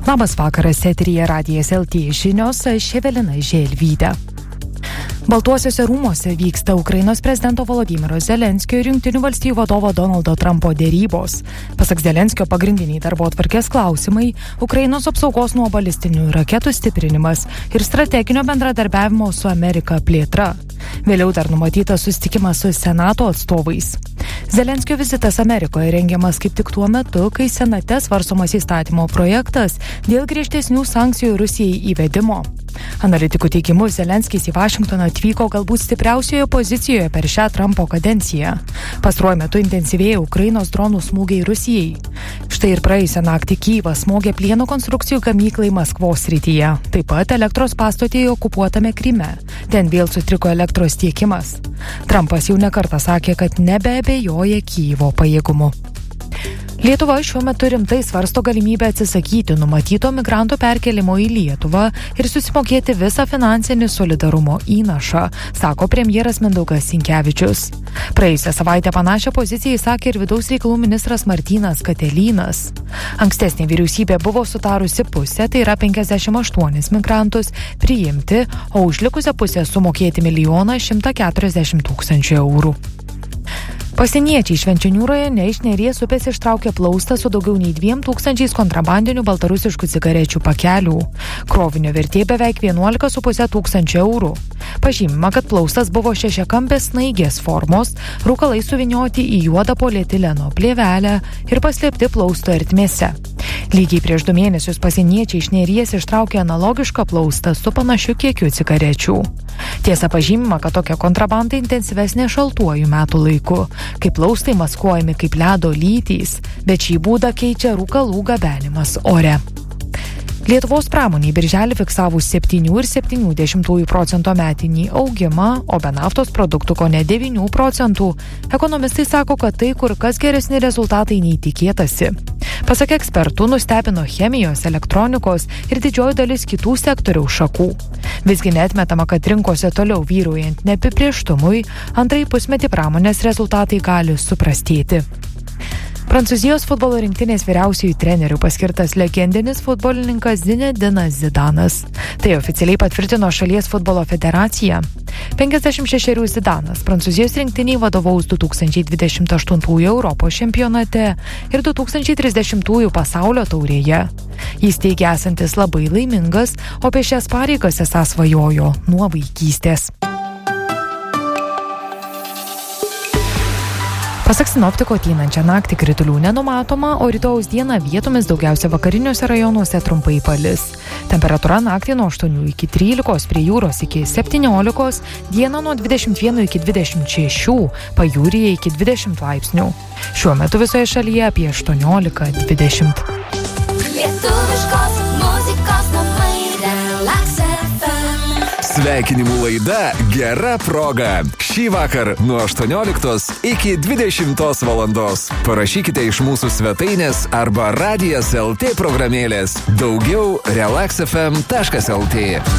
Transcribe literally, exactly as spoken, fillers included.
Labas vakaras, eteryje Radijas L T žinios, aš Evelina Želvytė. Baltuosiuose rūmuose vyksta Ukrainos prezidento Volodymyro Zelenskio ir Jungtinių valstijų vadovo Donaldo Trumpo dėrybos. Pasak Zelenskio, pagrindiniai darbotvarkės klausimai – Ukrainos apsaugos nuo balistinių raketų stiprinimas ir strateginio bendradarbiavimo su Amerika plėtra. Vėliau dar numatytas susitikimas su Senato atstovais. Zelenskio vizitas Amerikoje rengiamas kaip tik tuo metu, kai Senate svarstomas įstatymo projektas dėl griežtesnių sankcijų Rusijai įvedimo. Analitikų teigimu, Zelenskis į Vašingtoną atvyko galbūt stipriausioje pozicijoje per šią Trumpo kadenciją. Pastaruoju metu intensyvėja Ukrainos dronų smūgiai Rusijai. Štai ir praėjusią naktį Kyjivas smogė plieno konstrukcijų gamyklai Maskvos srityje, taip pat elektros pastotėje okupuotame Kryme. Ten vėl sutriko elektros tiekimas. Trumpas jau nekartą sakė, kad nebeabejoja Kyjivo pajėgumu. Lietuva šiuo metu rimtai svarsto galimybę atsisakyti numatyto migrantų perkelimo į Lietuvą ir susimokėti visą finansinį solidarumo įnašą, sako premjeras Mindaugas Sinkevičius. Praėjusią savaitę panašią poziciją įsakė ir vidaus reikalų ministras Martynas Katelynas. Ankstesnė vyriausybė buvo sutarusi pusę, tai yra penkiasdešimt aštuonis migrantus, priimti, o už likusią pusę sumokėti milijoną šimtą keturiasdešimt tūkstančių eurų. Pasieniečiai Švenčionių rajone iš Neries upės ištraukė plaustą su daugiau nei dviem tūkstančiais kontrabandinių baltarusiškų cigarečių pakelių. Krovinio vertė beveik vienuolika su puse tūkstančio eurų. Pažymima, kad plaustas buvo šešiakampės snaigės formos, rūkalai suvynioti į juodą polietileno plėvelę ir paslėpti plausto ertmėse. Lygiai prieš du mėnesius pasieniečiai iš Neries ištraukė analogišką plaustą su panašiu kiekiu cigarečių. Tiesa, pažymima, kad tokia kontrabanda intensyvesnė šaltuoju metų laiku, kai plaustai maskuojami kaip ledo lytys, bet šį būdą keičia rūkalų gabenimas ore. Lietuvos pramoniai birželį fiksavus septynių ir septynių dešimtųjų procento metinį augimą, o be naftos produktų kone devynių procentų, ekonomistai sako, kad tai kur kas geresni rezultatai nei tikėtasi. Pasak ekspertų, nustebino chemijos, elektronikos ir didžioji dalis kitų sektoriaus šakų. Visgi neatmetama, kad rinkose toliau vyraujant neapibrėžtumui, antrąjį pusmetį pramonės rezultatai gali suprastėti. Prancūzijos futbolo rinktinės vyriausiųjų trenerių paskirtas legendinis futbolininkas Zinedinas Zidanas. Tai oficialiai patvirtino šalies futbolo federacija. penkiasdešimt šešerių Zidanas Prancūzijos rinktiniai vadovaus du tūkstančiai dvidešimt aštuntųjų Europos čempionate ir du tūkstančiai trisdešimtųjų pasaulio taurėje. Jis teigia esantis labai laimingas, o apie šias pareigas esą svajojo nuo vaikystės. Pasak sinoptiko, ateinančią naktį kritulių nenumatoma, o rytojaus dieną vietomis daugiausia vakariniuose rajonuose trumpai palis. Temperatūra naktį nuo aštuonių iki trylikos, prie jūros iki septyniolikos, dieną nuo dvidešimt vieno iki dvidešimt šešių, pajūryje iki dvidešimt laipsnių. Šiuo metu visoje šalyje apie aštuoniolika dvidešimt. Lietuviškos muzikos namai Relax F M. Sveikinimų laida Gera proga. Šį vakar nuo aštuonioliktos iki dvidešimtos valandos. Parašykite iš mūsų svetainės arba Radijas L T programėlės. Daugiau relax f m taškas l t.